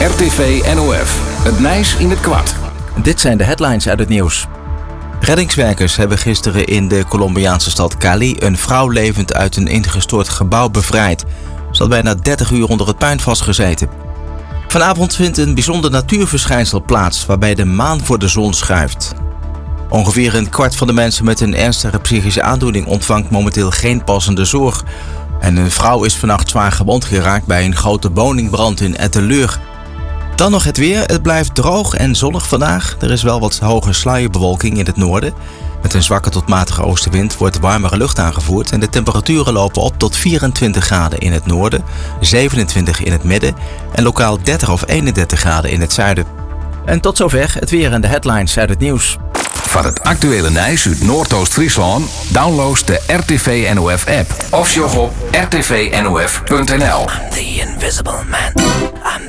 RTV NOF. Het Nijs in het kwart. Dit zijn de headlines uit het nieuws. Reddingswerkers hebben gisteren in de Colombiaanse stad Cali een vrouw levend uit een ingestort gebouw bevrijd. Ze had bijna 30 uur onder het puin vastgezeten. Vanavond vindt een bijzonder natuurverschijnsel plaats waarbij de maan voor de zon schuift. Ongeveer een kwart van de mensen met een ernstige psychische aandoening ontvangt momenteel geen passende zorg. En een vrouw is vannacht zwaar gewond geraakt bij een grote woningbrand in Etteleur. Dan nog het weer. Het blijft droog en zonnig vandaag. Er is wel wat hoge sluierbewolking in het noorden. Met een zwakke tot matige oostenwind wordt warmere lucht aangevoerd en de temperaturen lopen op tot 24 graden in het noorden, 27 in het midden en lokaal 30 of 31 graden in het zuiden. En tot zover het weer en de headlines uit het nieuws. Van het actuele Nijs uit Noordoost-Friesland download de RTV NOF app of sjog op rtvnof.nl. I'm the invisible man.